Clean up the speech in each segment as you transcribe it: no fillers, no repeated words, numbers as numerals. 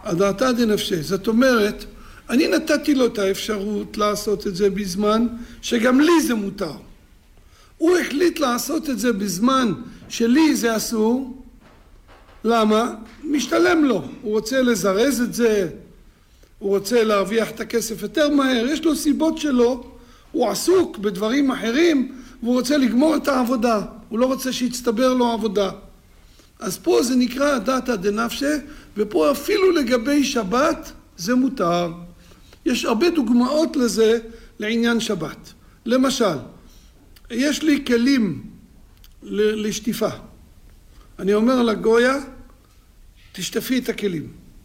הדעתה דנפשי. זאת אומרת, אני נתתי לו את האפשרות לעשות את זה בזמן שגם לי זה מותר. הוא החליט לעשות את זה בזמן שלי זה אסור. למה? משתלם לו. הוא רוצה לזרז את זה, הוא רוצה להרוויח את הכסף יותר מהר, יש לו סיבות שלו, הוא עסוק בדברים אחרים, והוא רוצה לגמור את העבודה, הוא לא רוצה שיצטבר לו עבודה. אז פה זה נקרא דעתא דנפשי, ופה אפילו לגבי שבת זה מותר. יש הרבה דוגמאות לזה לעניין שבת. למשל, יש לי כלים לשטיפה. אני אומר לגויה, תשטפי את הכלים.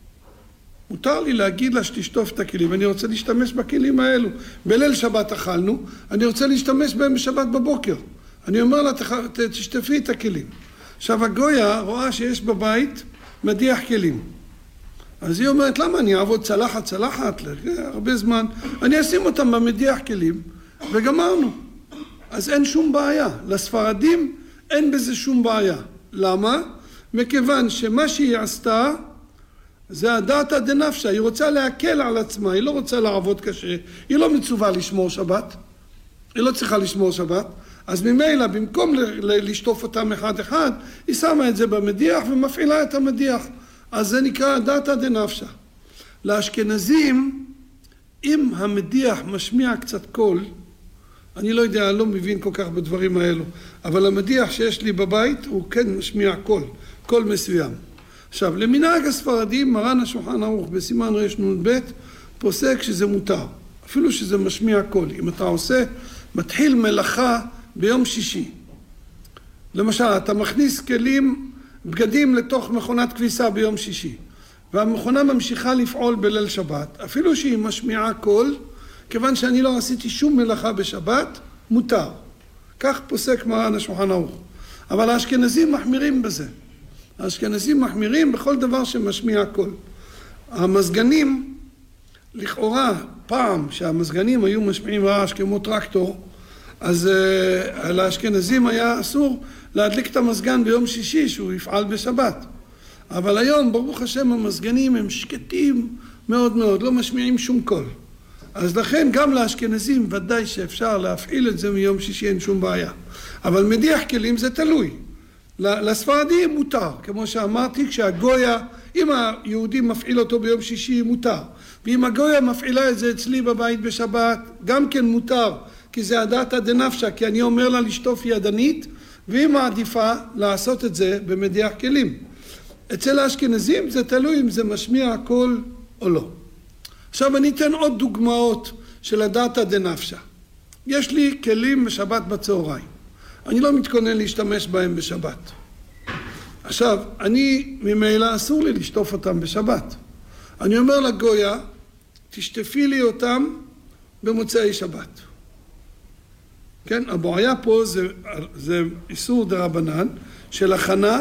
מותר לי להגיד לה שתשטוף את הכלים, אני רוצה להשתמש בכלים האלו. בליל שבת אכלנו, אני רוצה להשתמש בהם בשבת בבוקר. אני אומר לה, תשטפי את הכלים. עכשיו הגויה רואה שיש בבית מדיח כלים. אז היא אומרת, למה אני אעבוד צלחת, הרבה זמן, אני אשים אותם במדיח כלים, וגמרנו. אז אין שום בעיה. לספרדים אין בזה שום בעיה. למה? מכיוון שמה שהיא עשתה, זה הדעתא דנפשי, היא רוצה להקל על עצמה, היא לא רוצה לעבוד קשה, היא לא מצווה לשמור שבת, היא לא צריכה לשמור שבת, אז ממילא במקום לשטוף אותם אחד אחד, היא שמה את זה במדיח ומפעילה את המדיח, אז זה נקרא דעתא דנפשי. לאשכנזים, אם המדיח משמיע קצת קול, אני לא יודע, אני לא מבין כל כך בדברים האלו, אבל המדיח שיש לי בבית הוא כן משמיע קול מסוים. עכשיו, למנהג הספרדים, מרן השולחן ערוך בסימן רנ"ב פוסק שזה מותר, אפילו שזה משמיע קול. אם אתה מתחיל מלאכה ביום שישי, למשל, אתה מכניס בגדים לתוך מכונת כביסה ביום שישי, והמכונה ממשיכה לפעול בליל שבת, אפילו שהיא משמיעה קול, כיוון שאני לא עשיתי שום מלאכה בשבת, מותר. כך פוסק מרן השולחן ערוך. אבל האשכנזים מחמירים בזה. האשכנזים מחמירים בכל דבר שמשמיע קול. המזגנים, לכאורה, פעם שהמזגנים היו משמיעים רעש כמו טרקטור, אז לאשכנזים היה אסור להדליק את המזגן ביום שישי שהוא יפעל בשבת. אבל היום, ברוך השם, המזגנים הם שקטים מאוד מאוד, לא משמיעים שום קול. אז לכן גם לאשכנזים ודאי שאפשר להפעיל את זה מיום שישי, אין שום בעיה. אבל מדיח כלים זה תלוי. לספרדים מותר, כמו שאמרתי, כשהגויה, אם היהודי מפעיל אותו ביום שישי מותר, ואם הגויה מפעילה את זה אצלי בבית בשבת, גם כן מותר, כי זה הדעתא דנפשי, כי אני אומר לה לשטוף ידנית, והיא מעדיפה לעשות את זה במדיח כלים. אצל האשכנזים זה תלוי אם זה משמיע קול או לא. עכשיו אני אתן עוד דוגמאות של הדעתא דנפשי. יש לי כלים בשבת בצהריים. אני לא מתכונן להשתמש בהם בשבת. עכשיו, ממילא אסור לי לשטוף אותם בשבת. אני אומר לגויה, תשטפי לי אותם במוצאי שבת. כן, הבעיה פה זה איסור דרבנן של הכנה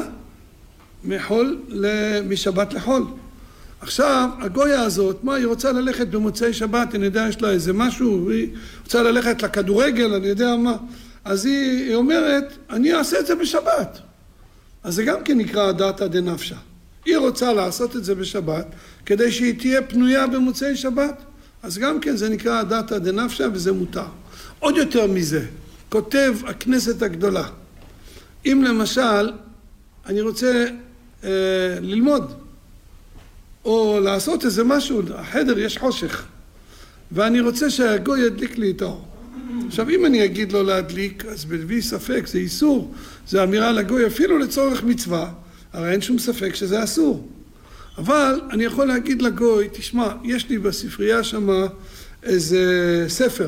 משבת לחול. עכשיו, הגויה הזאת, מה, היא רוצה ללכת במוצאי שבת, אני יודע, יש לה איזה משהו, היא רוצה ללכת לכדורגל, אני יודע מה. אז היא אומרת, אני אעשה את זה בשבת. אז זה גם כן נקרא דעתא דנפשי. היא רוצה לעשות את זה בשבת, כדי שהיא תהיה פנויה במוצאי שבת. אז גם כן זה נקרא דעתא דנפשי וזה מותר. עוד יותר מזה, כותב הכנסת הגדולה. אם למשל, אני רוצה ללמוד, או לעשות איזה משהו, החדר יש חושך, ואני רוצה שהגוי ידליק לי את האור. עכשיו, אם אני אגיד לו להדליק, אז בלי ספק, זה איסור, זה אמירה לגוי, אפילו לצורך מצווה, הרי אין שום ספק שזה אסור. אבל אני יכול להגיד לגוי, תשמע, יש לי בספרייה שם איזה ספר,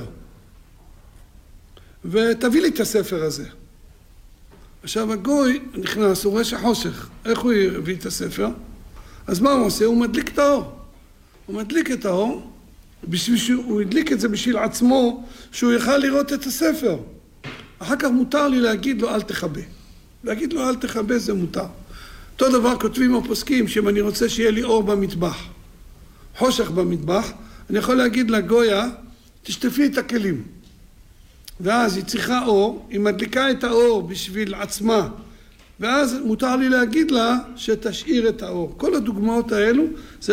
ותביא לי את הספר הזה. עכשיו, הגוי נכנס, הוא רואה שחושך. איך הוא הביא את הספר? אז מה הוא עושה? הוא מדליק את האור. הוא מדליק את האור, הוא הדליק את זה בשביל עצמו, שהוא יוכל לראות את הספר. אחר כך מותר לי להגיד לו, אל תחבא. להגיד לו, אל תחבא, זה מותר. אותו דבר כותבים הפוסקים, שאם אני רוצה שיהיה לי אור במטבח, חושך במטבח, אני יכול להגיד לגויה, תשטפי את הכלים. ואז היא צריכה אור, היא מדליקה את האור בשביל עצמה, ואז מותר לי להגיד לה שתשאיר את האור. כל הדוגמאות האלו, זה